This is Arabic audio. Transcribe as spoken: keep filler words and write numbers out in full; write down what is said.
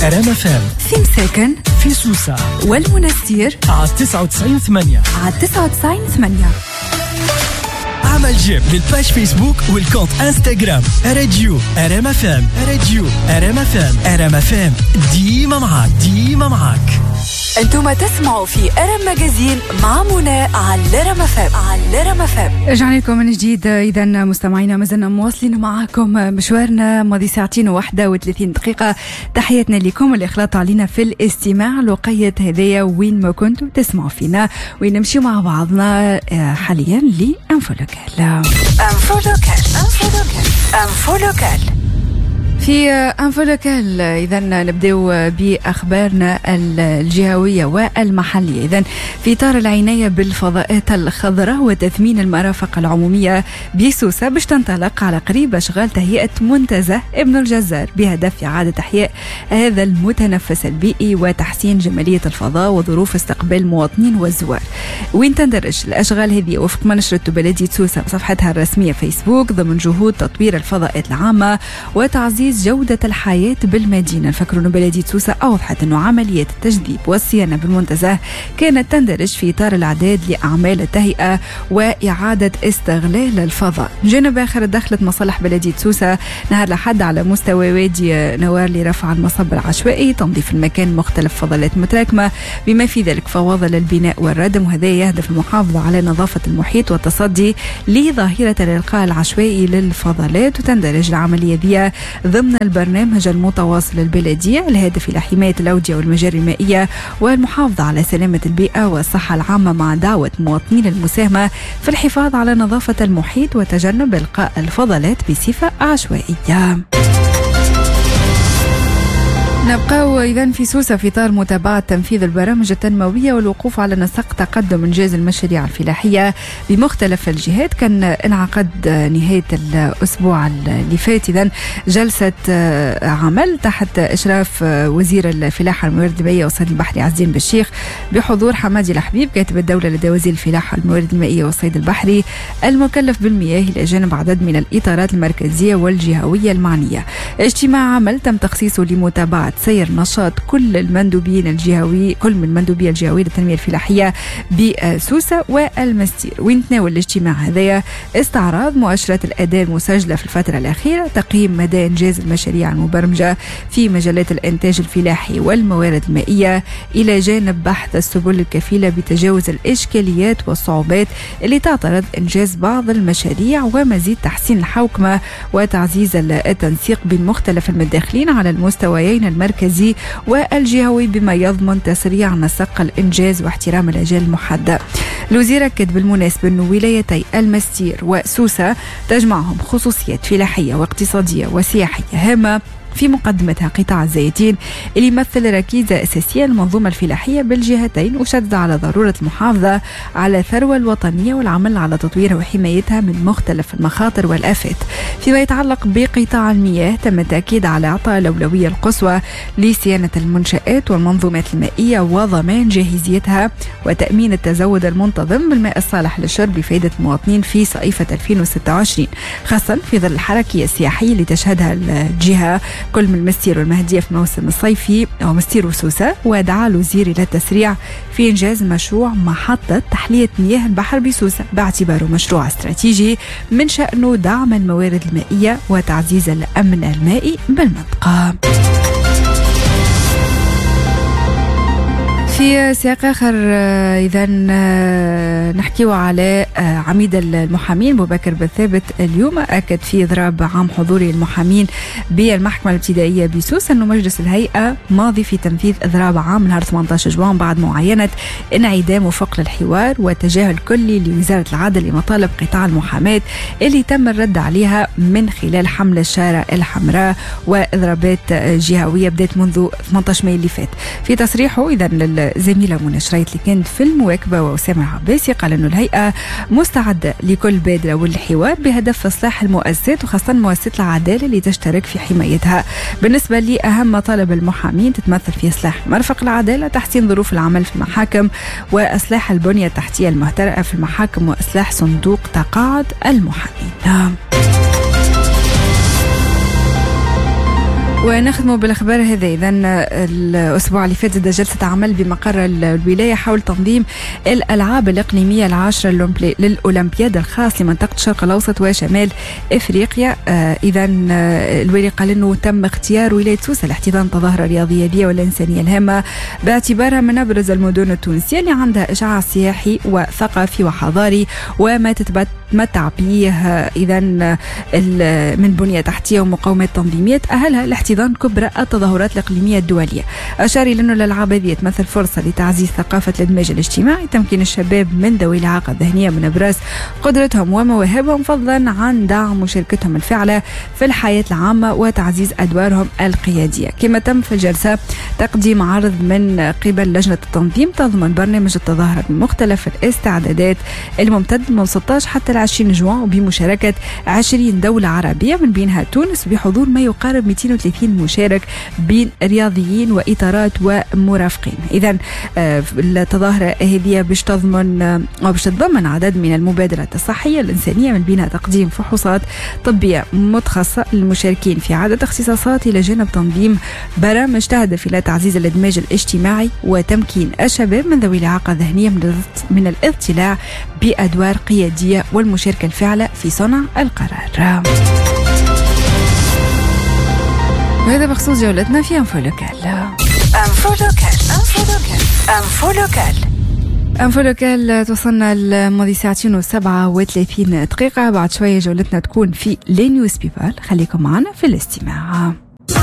أرام إف إم، في مساكن، في سوسة والمنستير على تسعة وتسعين ثمانية على تسعة وتسعين ثمانية. عمل جيم للباج فيسبوك والكونت انستغرام راديو أرام إف إم. راديو أرام إف إم. أرام إف إم ديما معاك، ديما معاك. انتم تسمعوا في أرام ماجازين مع منى على أرام إف إم. على أرام إف إم. رجعنا لكم من جديد. إذا مستمعينا مازلنا مواصلين معكم مشوارنا ماضي ساعتين وواحدة وثلاثين دقيقة. تحياتنا لكم اللي خلطوا علينا في الاستماع لقية هدايا وين ما كنتم تسمعوا فينا، ونمشي مع بعضنا حاليا لأنفو لوكال. أنفو لوكال أنفو لوكال أنفو لوكال في أنفو لوكال. إذا نبدأ بأخبارنا الجهوية والمحلية. إذا في إطار العناية بالفضاءات الخضراء وتثمين المرافق العمومية بسوسة باش تنطلق على قريب أشغال تهيئة منتزه ابن الجزار بهدف إعادة إحياء هذا المتنفس البيئي وتحسين جمالية الفضاء وظروف استقبال المواطنين والزوار. وين تندرج الأشغال هذه وفق ما نشرته بلدية سوسة بصفحتها الرسمية فيسبوك ضمن جهود تطوير الفضاءات العامة وتعزيز جودة الحياة بالمدينة. فكروا أن بلدية سوسة أوضحت أنه عمليات التجديد والصيانة بالمنتزه كانت تندرج في إطار الإعداد لأعمال التهيئة وإعادة استغلال الفضاء. جانب آخر دخلت مصالح بلدية سوسة نهار الأحد على مستوى وادي نوار لرفع المصب العشوائي، تنظيف المكان مختلف فضلات متراكمة بما في ذلك فواضل البناء والردم، وهذا يهدف المحافظة على نظافة المحيط والتصدي لظاهرة الإلقاء العشوائي للفضلات. وتندرج العملية دي ضمن البرنامج المتواصل البلدية الهادف إلى حماية الأودية والمجاري المائية والمحافظة على سلامة البيئة والصحة العامة، مع دعوة مواطنين المساهمة في الحفاظ على نظافة المحيط وتجنب إلقاء الفضلات بصفة عشوائية. نبقى إذن في سوسة في إطار متابعة تنفيذ البرامج التنموية والوقوف على نسق تقدم إنجاز المشاريع الفلاحية بمختلف الجهات. كان انعقد نهاية الأسبوع اللي فات إذن جلسة عمل تحت إشراف وزير الفلاحة والموارد المائية والصيد البحري عز الدين بالشيخ بحضور حمادي الحبيب كاتب الدولة لدى وزير الفلاحة والموارد المائية والصيد البحري المكلف بالمياه، إلى جانب عدد من الإطارات المركزية والجهوية المعنية. اجتماع عمل تم تخصيصه لمتابعة سير نشاط كل المندوبين الجهوي كل من المندوبية الجهوية للتنمية الفلاحية بسوسة والمستير. ويتناول الاجتماع هذا استعراض مؤشرات الأداء المسجلة في الفترة الأخيرة، تقييم مدى إنجاز المشاريع المبرمجة في مجالات الإنتاج الفلاحي والموارد المائية، إلى جانب بحث السبل الكفيلة بتجاوز الإشكاليات والصعوبات اللي تعترض إنجاز بعض المشاريع، ومزيد تحسين الحوكمة وتعزيز التنسيق بين مختلف المتداخلين على المستويين المركزي والجهوي بما يضمن تسريع نسق الإنجاز واحترام الأجال المحددة. الوزير أكد بالمناسبة أن ولايتي المستير وسوسة تجمعهم خصوصيات فلاحية واقتصادية وسياحية هامة، في مقدمتها قطاع الزيتين اللي يمثل ركيزة أساسية للمنظومة الفلاحية بالجهتين، وشدد على ضرورة المحافظة على الثروة الوطنية والعمل على تطويرها وحمايتها من مختلف المخاطر والآفات. فيما يتعلق بقطاع المياه تم التأكيد على إعطاء الأولوية القصوى لصيانة المنشآت والمنظومات المائية وضمان جاهزيتها وتأمين التزود المنتظم بالماء الصالح للشرب بفائدة المواطنين في صيفة ألفين وستة وعشرين، خاصة في ظل الحركية السياحية اللي تشهدها الجهة كل من المستير والمهدية في الموسم الصيفي أو مستير وسوسة. ودعا الوزير إلى التسريع في إنجاز مشروع محطة تحلية مياه البحر بسوسة باعتباره مشروع استراتيجي من شأنه دعم الموارد المائية وتعزيز الأمن المائي بالمنطقة. في سياق آخر إذا نحكيه على عميد المحامين أبو بكر بن ثابت. اليوم أكد في إضراب عام حضوري المحامين بالمحكمة الابتدائية بسوسة أنه مجلس الهيئة ماضي في تنفيذ إضراب عام نهار ثمانية عشر جوان بعد معاينة انعدام وفق للحوار وتجاهل كلي لوزارة العدل لمطالب قطاع المحاماة اللي تم الرد عليها من خلال حملة الشارع الحمراء وإضرابات جهوية بدأت منذ ثمانية عشر مايو اللي فات. في تصريحه إذا الزميلة منى شريط اللي كانت في المواكبة وأسامة عباسي قال أنه الهيئة مستعدة لكل بادرة والحوار بهدف إصلاح المؤسسات وخاصة مؤسسات العدالة اللي تشترك في حمايتها. بالنسبة لأهم مطالب المحامين تتمثل في إصلاح مرفق العدالة، تحسين ظروف العمل في المحاكم، وإصلاح البنية التحتية المهترئة في المحاكم، وإصلاح صندوق تقاعد المحامين. ونختم بالاخبار هذا. اذا الاسبوع اللي فات جلسه عمل بمقر الولايه حول تنظيم الالعاب الاقليميه العاشره للاولمبياد الخاص لمنطقه الشرق الاوسط وشمال افريقيا. اذا الوالي قال انه تم اختيار ولايه سوسه لاحتضان تظاهره رياضيه والانسانيه الهامه باعتبارها من ابرز المدن التونسيه اللي عندها اشعاع سياحي وثقافي وحضاري وما تتمتع به اذا من بنيه تحتيه ومقومات تنظيميه اهلها لاحتضان كبرى التظاهرات الاقليميه الدوليه. اشار الى انه الالعاب هذه تمثل فرصه لتعزيز ثقافه الادماج الاجتماعي، تمكين الشباب من ذوي الاعاقه الذهنيه من ابراز قدرتهم ومواهبهم فضلا عن دعم مشاركتهم الفعله في الحياه العامه وتعزيز ادوارهم القياديه. كما تم في الجلسه تقديم عرض من قبل لجنه التنظيم تضمن برنامج التظاهره بمختلف الاستعدادات الممتد من ستة عشر حتى عشرين جوان وبمشاركه عشرين دوله عربيه من بينها تونس بحضور ما يقارب مئتين وثلاثين مشارك بين رياضيين واطارات ومرافقين. اذا التظاهره هذه باش تضمن او باش تتضمن عدد من المبادرات الصحيه الانسانيه من بينها تقديم فحوصات طبيه متخصصه للمشاركين في عدد اختصاصات الى جانب تنظيم برامج تهدف الى تعزيز الادماج الاجتماعي وتمكين الشباب من ذوي الاعاقه الذهنيه من الاضطلاع بادوار قياديه والمشاركه الفعاله في صنع القرار. وهذا بخصوص جولتنا في انفو لوكال. انفو لوكال انفو لوكال انفو لوكال انفو لوكال. توصلنا الماضي ساعتين وسبعة وثلاثين دقيقة. بعد شوية جولتنا تكون في لي نيوز بيبال. خليكم معنا في الاستماع.